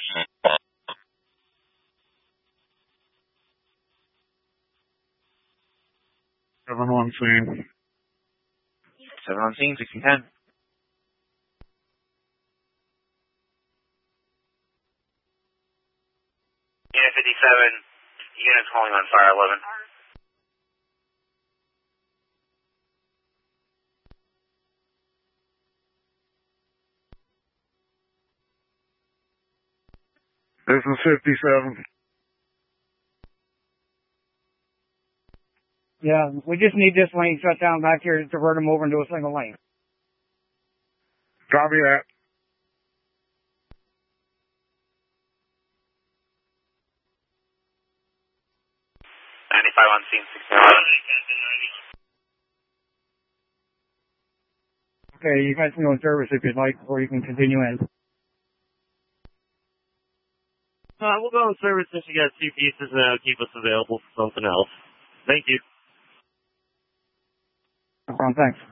Seven on scene. 7 on scene, 1610. Unit 57, units calling on fire 11. This is 57. Yeah, we just need this lane shut down back here to divert them over into a single lane. Copy that. On scene 1611. Okay, you guys can go in service if you'd like, or you can continue in. We'll go in service since you got 2 pieces and that'll keep us available for something else. Thank you. No problem, thanks.